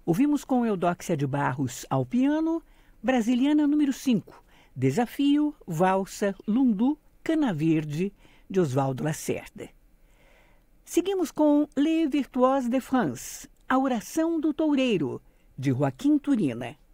Ouvimos com Eudóxia de Barros ao piano, Brasiliana número 5, Desafio, Valsa, Lundu, Cana Verde, de Oswaldo Lacerda. Seguimos com Les Virtuoses de France, A Oração do Toureiro, de Joaquim Turina.